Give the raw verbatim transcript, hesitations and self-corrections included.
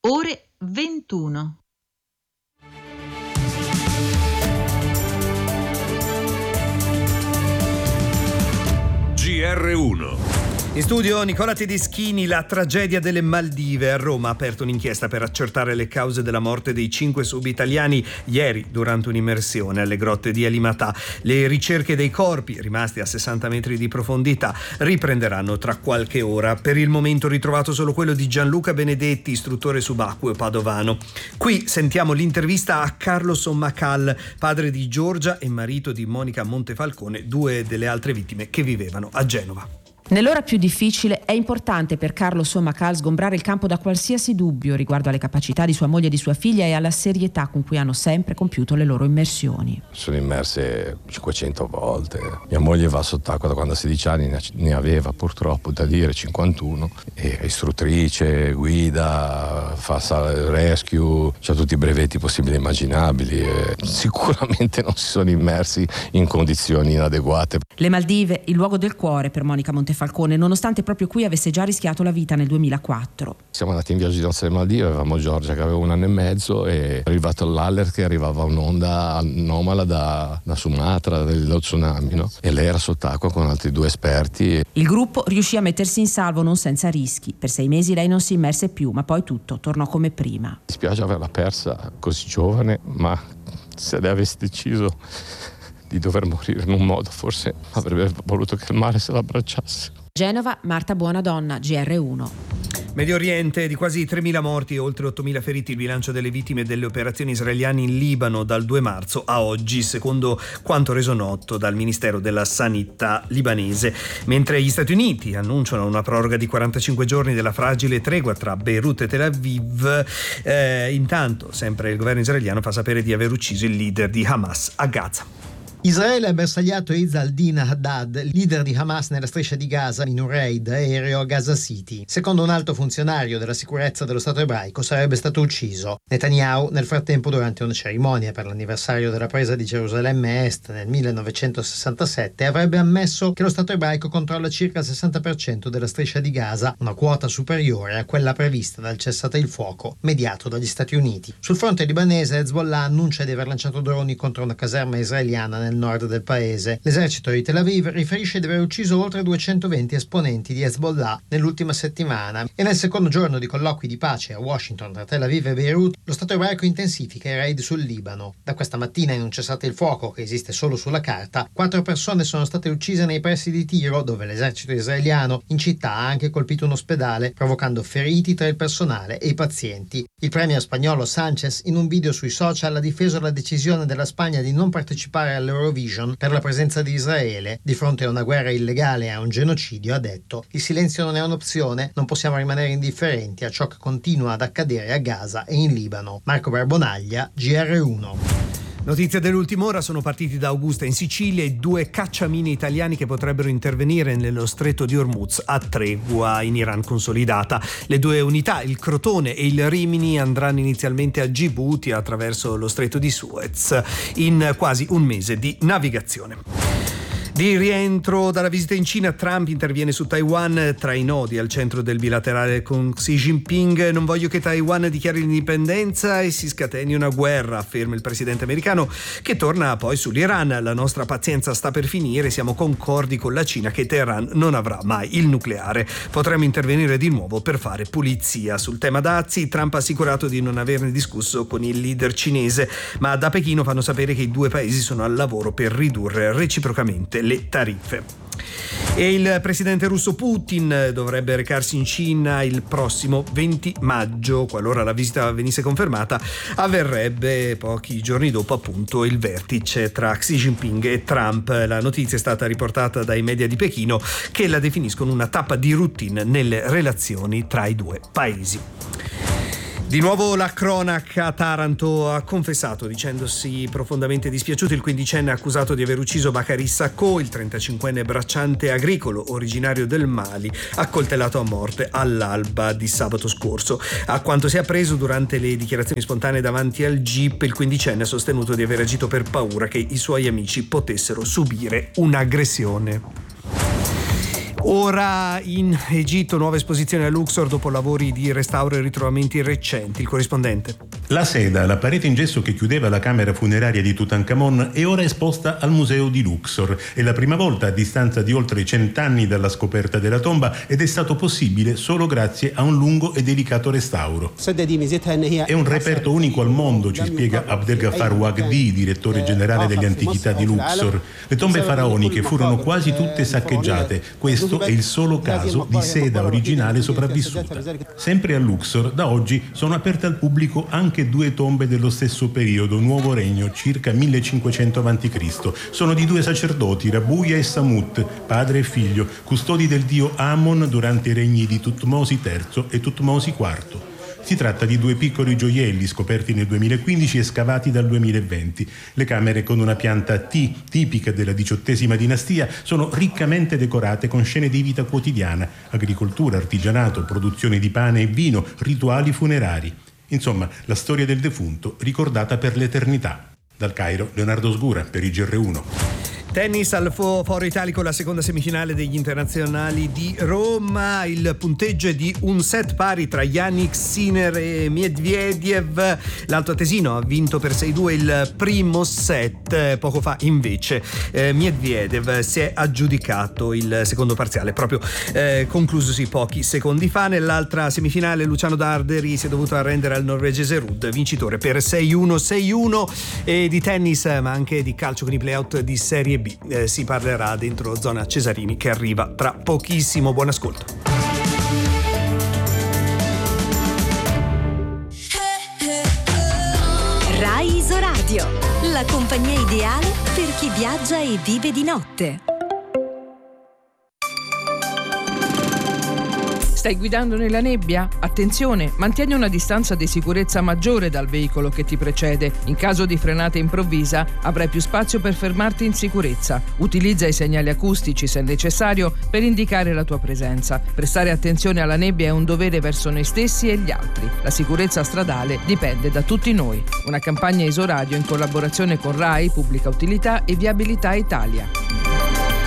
ore ventuno. G R uno. In studio Nicola Tedeschini. La tragedia delle Maldive. A Roma ha aperto un'inchiesta per accertare le cause della morte dei cinque subitaliani ieri durante un'immersione alle grotte di Alimatà. Le ricerche dei corpi, rimasti a sessanta metri di profondità, riprenderanno tra qualche ora. Per il momento ritrovato solo quello di Gianluca Benedetti, istruttore subacqueo padovano. Qui sentiamo l'intervista a Carlo Sommacal, padre di Giorgia e marito di Monica Montefalcone, due delle altre vittime che vivevano a Genova. Nell'ora più difficile è importante per Carlo Sommacal sgombrare il campo da qualsiasi dubbio riguardo alle capacità di sua moglie e di sua figlia e alla serietà con cui hanno sempre compiuto le loro immersioni. Sono immerse cinquecento volte. Mia moglie va sott'acqua da quando ha sedici anni, ne aveva purtroppo da dire cinquantuno. È istruttrice, guida, fa rescue, ha tutti i brevetti possibili e immaginabili. E sicuramente non si sono immersi in condizioni inadeguate. Le Maldive, il luogo del cuore per Monica Montefalcone, nonostante proprio qui avesse già rischiato la vita nel duemilaquattro. Siamo andati in viaggio di nozze alle Maldive, avevamo Giorgia che aveva un anno e mezzo e è arrivato l'alert che arrivava un'onda anomala da, da Sumatra, dello tsunami, no? E lei era sott'acqua con altri due esperti. Il gruppo riuscì a mettersi in salvo non senza rischi. Per sei mesi lei non si immerse più, ma poi tutto tornò come prima. Mi spiace averla persa così giovane, ma se lei avesse deciso di dover morire in un modo, forse avrebbe voluto che il mare se l'abbracciasse. Genova, Marta Buonadonna, G R uno. Medio Oriente, di quasi tremila morti e oltre ottomila feriti il bilancio delle vittime delle operazioni israeliane in Libano dal due marzo a oggi, secondo quanto reso noto dal Ministero della Sanità libanese. Mentre gli Stati Uniti annunciano una proroga di quarantacinque giorni della fragile tregua tra Beirut e Tel Aviv, eh, intanto sempre il governo israeliano fa sapere di aver ucciso il leader di Hamas a Gaza. Israele ha bersagliato Izz al-Din Haddad, leader di Hamas nella striscia di Gaza, in un raid aereo a Gaza City. Secondo un alto funzionario della sicurezza dello Stato ebraico sarebbe stato ucciso. Netanyahu, nel frattempo, durante una cerimonia per l'anniversario della presa di Gerusalemme Est nel millenovecentosessantasette, avrebbe ammesso che lo Stato ebraico controlla circa il sessanta per cento della striscia di Gaza, una quota superiore a quella prevista dal cessate il fuoco mediato dagli Stati Uniti. Sul fronte libanese, Hezbollah annuncia di aver lanciato droni contro una caserma israeliana nel nord del paese. L'esercito di Tel Aviv riferisce di aver ucciso oltre duecentoventi esponenti di Hezbollah nell'ultima settimana e nel secondo giorno di colloqui di pace a Washington tra Tel Aviv e Beirut lo Stato ebraico intensifica i raid sul Libano. Da questa mattina, in un cessate il fuoco che esiste solo sulla carta, quattro persone sono state uccise nei pressi di Tiro, dove l'esercito israeliano in città ha anche colpito un ospedale, provocando feriti tra il personale e i pazienti. Il premier spagnolo Sánchez, in un video sui social, ha difeso la decisione della Spagna di non partecipare all'Eurovision per la presenza di Israele. Di fronte a una guerra illegale e a un genocidio, ha detto: il silenzio non è un'opzione, non possiamo rimanere indifferenti a ciò che continua ad accadere a Gaza e in Libano. Marco Barbonaglia, G R uno. Notizie dell'ultima ora: sono partiti da Augusta in Sicilia i due cacciamini italiani che potrebbero intervenire nello stretto di Hormuz a tregua in Iran consolidata. Le due unità, il Crotone e il Rimini, andranno inizialmente a Djibouti attraverso lo stretto di Suez in quasi un mese di navigazione. Di rientro dalla visita in Cina, Trump interviene su Taiwan tra i nodi al centro del bilaterale con Xi Jinping. Non voglio che Taiwan dichiari l'indipendenza e si scateni una guerra, afferma il presidente americano, che torna poi sull'Iran. La nostra pazienza sta per finire, siamo concordi con la Cina che Teheran non avrà mai il nucleare. Potremmo intervenire di nuovo per fare pulizia. Sul tema dazi, Trump ha assicurato di non averne discusso con il leader cinese, ma da Pechino fanno sapere che i due paesi sono al lavoro per ridurre reciprocamente le tariffe. E il presidente russo Putin dovrebbe recarsi in Cina il prossimo venti maggio. Qualora la visita venisse confermata, avverrebbe pochi giorni dopo appunto il vertice tra Xi Jinping e Trump. La notizia è stata riportata dai media di Pechino, che la definiscono una tappa di routine nelle relazioni tra i due paesi. Di nuovo la cronaca. Taranto ha confessato dicendosi profondamente dispiaciuto il quindicenne accusato di aver ucciso Bakary Sacco, il trentacinquenne bracciante agricolo originario del Mali, accoltellato a morte all'alba di sabato scorso. A quanto si è appreso durante le dichiarazioni spontanee davanti al G I P, il quindicenne ha sostenuto di aver agito per paura che i suoi amici potessero subire un'aggressione. Ora in Egitto, nuova esposizione a Luxor dopo lavori di restauro e ritrovamenti recenti. Il corrispondente. La seda, la parete in gesso che chiudeva la camera funeraria di Tutankhamon, è ora esposta al museo di Luxor. È la prima volta a distanza di oltre cent'anni dalla scoperta della tomba ed è stato possibile solo grazie a un lungo e delicato restauro. È un reperto unico al mondo, ci spiega Abdelgafar Wagdi, direttore generale delle antichità di Luxor. Le tombe faraoniche furono quasi tutte saccheggiate. Questo è il solo caso di seda originale sopravvissuta. Sempre a Luxor, da oggi sono aperte al pubblico anche due tombe dello stesso periodo, Nuovo Regno, circa millecinquecento avanti Cristo. Sono di due sacerdoti, Rabuya e Samut, padre e figlio, custodi del dio Amon durante i regni di Tutmosi terzo e Tutmosi quarto. Si tratta di due piccoli gioielli scoperti nel duemilaquindici e scavati dal duemilaventi. Le camere con una pianta T, tipica della diciottesima dinastia, sono riccamente decorate con scene di vita quotidiana, agricoltura, artigianato, produzione di pane e vino, rituali funerari. Insomma, la storia del defunto ricordata per l'eternità. Dal Cairo, Leonardo Sgura per i G R uno. Tennis al Foro Italico, la seconda semifinale degli internazionali di Roma. Il punteggio è di un set pari tra Jannik Sinner e Medvedev. L'Alto Atesino ha vinto per sei due il primo set. Poco fa invece eh, Medvedev si è aggiudicato il secondo parziale, proprio eh, conclusosi pochi secondi fa. Nell'altra semifinale Luciano Darderi si è dovuto arrendere al norvegese Rudd, vincitore per sei uno sei uno. E di tennis ma anche di calcio con i playout di Serie B Eh, si parlerà dentro Zona Cesarini, che arriva tra pochissimo. Buon ascolto. Rai Isoradio, la compagnia ideale per chi viaggia e vive di notte. Stai guidando nella nebbia? Attenzione, mantieni una distanza di sicurezza maggiore dal veicolo che ti precede. In caso di frenata improvvisa avrai più spazio per fermarti in sicurezza. Utilizza i segnali acustici se necessario per indicare la tua presenza. Prestare attenzione alla nebbia è un dovere verso noi stessi e gli altri. La sicurezza stradale dipende da tutti noi. Una campagna Isoradio in collaborazione con Rai, Pubblica Utilità e Viabilità Italia.